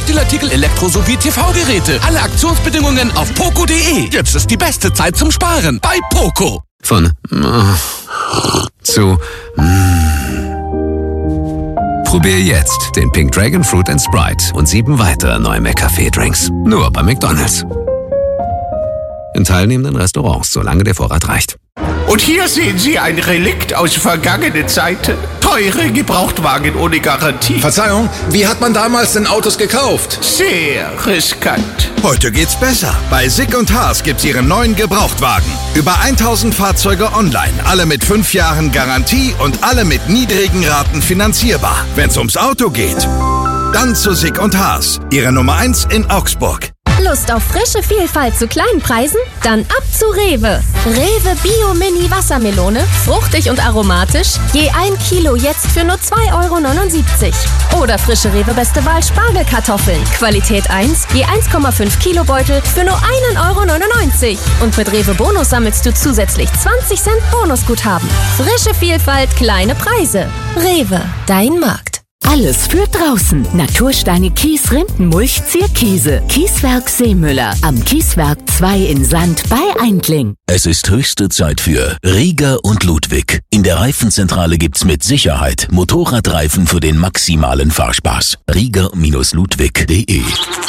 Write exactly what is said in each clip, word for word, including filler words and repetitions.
Hausstillartikel, Elektro- sowie T V-Geräte. Alle Aktionsbedingungen auf poco punkt de. Jetzt ist die beste Zeit zum Sparen bei Poco. Von äh, zu mh. Probier jetzt den Pink Dragon Fruit and Sprite und sieben weitere neue McCafé-Drinks. Nur bei McDonald's. In teilnehmenden Restaurants, solange der Vorrat reicht. Und hier sehen Sie ein Relikt aus vergangenen Zeiten. Teure Gebrauchtwagen ohne Garantie. Verzeihung, wie hat man damals denn Autos gekauft? Sehr riskant. Heute geht's besser. Bei Sick und Haas gibt's Ihren neuen Gebrauchtwagen. Über tausend Fahrzeuge online, alle mit fünf Jahren Garantie und alle mit niedrigen Raten finanzierbar. Wenn's ums Auto geht, dann zu Sick und Haas. Ihre Nummer eins in Augsburg. Lust auf frische Vielfalt zu kleinen Preisen? Dann ab zu Rewe. Rewe Bio Mini Wassermelone, fruchtig und aromatisch, je ein Kilo jetzt für nur zwei Euro neunundsiebzig. Oder frische Rewe Beste Wahl Spargelkartoffeln, Qualität eins, je eins Komma fünf Kilo Beutel für nur ein Euro neunundneunzig. Und mit Rewe Bonus sammelst du zusätzlich zwanzig Cent Bonusguthaben. Frische Vielfalt, kleine Preise. Rewe, dein Markt. Alles für draußen. Natursteine Kies Rindenmulch Zierkiese. Kieswerk Seemüller. Am Kieswerk zwei in Sand bei Eindling. Es ist höchste Zeit für Rieger und Ludwig. In der Reifenzentrale gibt's mit Sicherheit Motorradreifen für den maximalen Fahrspaß. Rieger Ludwig punkt de.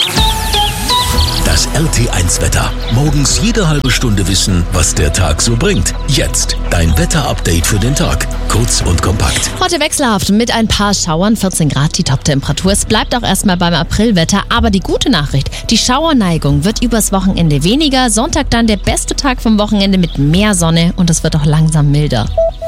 Das R T eins Wetter. Morgens jede halbe Stunde wissen, was der Tag so bringt. Jetzt dein Wetter-Update für den Tag. Kurz und kompakt. Heute wechselhaft mit ein paar Schauern, vierzehn Grad die Toptemperatur. Es bleibt auch erstmal beim Aprilwetter, aber die gute Nachricht, die Schauerneigung wird übers Wochenende weniger. Sonntag dann der beste Tag vom Wochenende mit mehr Sonne und es wird auch langsam milder.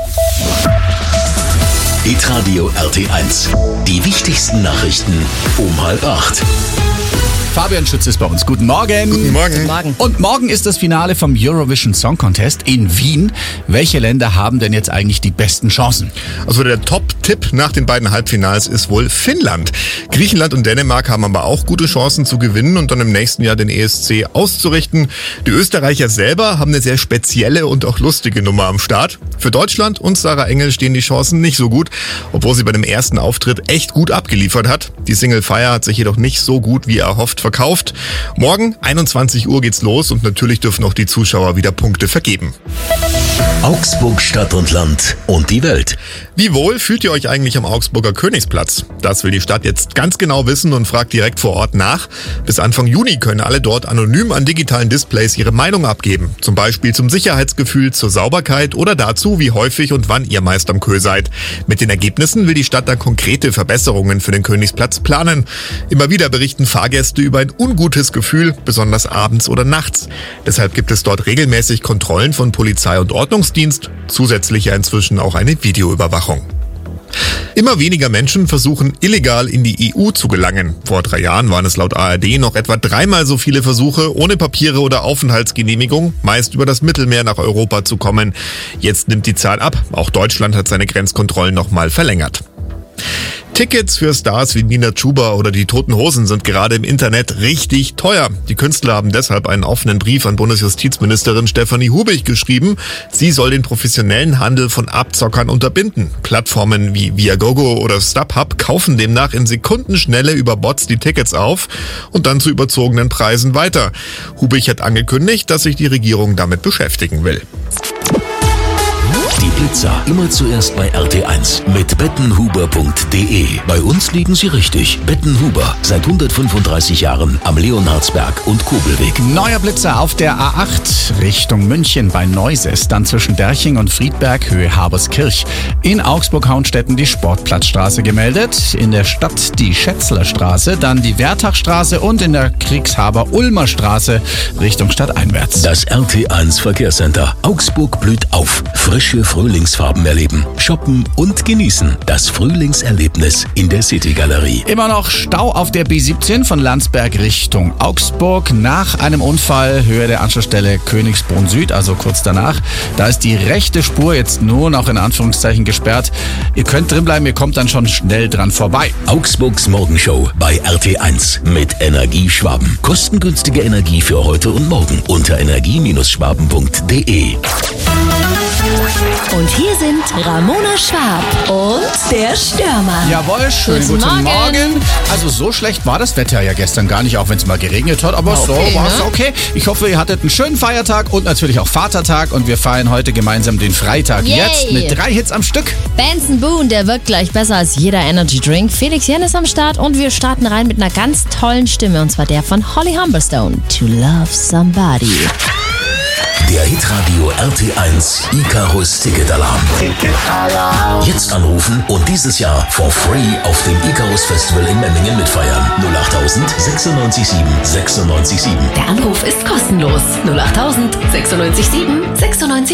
Hitradio R T eins. Die wichtigsten Nachrichten um halb acht. Fabian Schütz ist bei uns. Guten Morgen. Guten Morgen. Guten Morgen. Und morgen ist das Finale vom Eurovision Song Contest in Wien. Welche Länder haben denn jetzt eigentlich die besten Chancen? Also der Top-Tipp nach den beiden Halbfinals ist wohl Finnland. Griechenland und Dänemark haben aber auch gute Chancen zu gewinnen und dann im nächsten Jahr den E S C auszurichten. Die Österreicher selber haben eine sehr spezielle und auch lustige Nummer am Start. Für Deutschland und Sarah Engel stehen die Chancen nicht so gut, obwohl sie bei dem ersten Auftritt echt gut abgeliefert hat. Die Single Fire hat sich jedoch nicht so gut wie erhofft verkauft. Morgen einundzwanzig Uhr geht's los und natürlich dürfen auch die Zuschauer wieder Punkte vergeben. Augsburg Stadt und Land und die Welt. Wie wohl fühlt ihr euch eigentlich am Augsburger Königsplatz? Das will die Stadt jetzt ganz genau wissen und fragt direkt vor Ort nach. Bis Anfang Juni können alle dort anonym an digitalen Displays ihre Meinung abgeben. Zum Beispiel zum Sicherheitsgefühl, zur Sauberkeit oder dazu, wie häufig und wann ihr meist am Kö seid. Mit den Ergebnissen will die Stadt dann konkrete Verbesserungen für den Königsplatz planen. Immer wieder berichten Fahrgäste über ein ungutes Gefühl, besonders abends oder nachts. Deshalb gibt es dort regelmäßig Kontrollen von Polizei und Ordnungsdienst, zusätzlich ja inzwischen auch eine Videoüberwachung. Immer weniger Menschen versuchen illegal in die E U zu gelangen. Vor drei Jahren waren es laut A R D noch etwa dreimal so viele Versuche, ohne Papiere oder Aufenthaltsgenehmigung, meist über das Mittelmeer nach Europa zu kommen. Jetzt nimmt die Zahl ab. Auch Deutschland hat seine Grenzkontrollen nochmal verlängert. Tickets für Stars wie Nina Chuba oder die Toten Hosen sind gerade im Internet richtig teuer. Die Künstler haben deshalb einen offenen Brief an Bundesjustizministerin Stefanie Hubich geschrieben. Sie soll den professionellen Handel von Abzockern unterbinden. Plattformen wie Viagogo oder StubHub kaufen demnach in Sekundenschnelle über Bots die Tickets auf und dann zu überzogenen Preisen weiter. Hubich hat angekündigt, dass sich die Regierung damit beschäftigen will. Die Blitzer immer zuerst bei R T eins mit bettenhuber punkt de. Bei uns liegen Sie richtig. Bettenhuber, seit hundertfünfunddreißig Jahren am Leonhardsberg und Kobelweg. Neuer Blitzer auf der A acht Richtung München bei Neuses, dann zwischen Derching und Friedberg, Höhe Haberskirch. In Augsburg-Hauenstetten die Sportplatzstraße gemeldet, in der Stadt die Schätzlerstraße, dann die Wertachstraße und in der Kriegshaber-Ulmer Straße Richtung Stadteinwärts. Das R T eins Verkehrscenter. Augsburg blüht auf. Frische Frühlingsfarben erleben, shoppen und genießen. Das Frühlingserlebnis in der City-Galerie. Immer noch Stau auf der B siebzehn von Landsberg Richtung Augsburg. Nach einem Unfall, Höhe der Anschlussstelle Königsbrunn Süd, also kurz danach. Da ist die rechte Spur jetzt nur noch in Anführungszeichen gesperrt. Ihr könnt drinbleiben, ihr kommt dann schon schnell dran vorbei. Augsburgs Morgenshow bei R T eins mit Energie Schwaben. Kostengünstige Energie für heute und morgen unter energie Bindestrich schwaben punkt de. Und hier sind Ramona Schwab und der Stürmer. Jawohl, schönen guten, Guten guten Morgen. Morgen. Also so schlecht war das Wetter ja gestern gar nicht, auch wenn es mal geregnet hat, aber War so okay, war es ne? okay. Ich hoffe, ihr hattet einen schönen Feiertag und natürlich auch Vatertag und wir feiern heute gemeinsam den Freitag. Yay. Jetzt mit drei Hits am Stück. Benson Boone, der wirkt gleich besser als jeder Energy Drink. Felix Jen ist am Start und wir starten rein mit einer ganz tollen Stimme, und zwar der von Holly Humberstone. To Love Somebody. Der Hitradio R T eins Icarus Ticketalarm. Jetzt anrufen und dieses Jahr for free auf dem Icarus Festival in Memmingen mitfeiern. null acht sechsundneunzig sieben sechsundneunzig sieben. Der Anruf ist kostenlos. null acht sechsundneunzig sieben sechsundneunzig